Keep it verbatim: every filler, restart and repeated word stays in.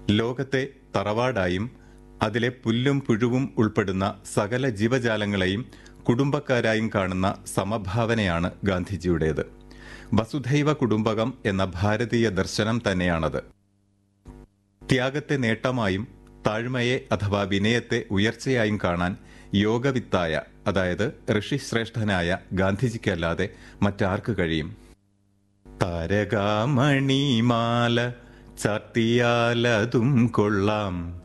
ലോകത്തെ തറവാടായും അതിലെ പുല്ലും പുഴുവും ഉൾപ്പെടുന്ന സകല ജീവജാലങ്ങളെയും കുടുംബക്കാരായും കാണുന്ന സമഭാവനയാണ് ഗാന്ധിജിയുടേത്. വസുധൈവ കുടുംബകം എന്ന ഭാരതീയ ദർശനം തന്നെയാണത്. ത്യാഗത്തെ നേട്ടമായും താഴ്മയെ അഥവാ വിനയത്തെ ഉയർച്ചയായും കാണാൻ യോഗവിത്തായ, അതായത് ഋഷിശ്രേഷ്ഠനായ ഗാന്ധിജിക്കല്ലാതെ മറ്റാർക്ക് കഴിയും? താരകാമണിമാല ചാർത്തിയാലതും കൊള്ളാം,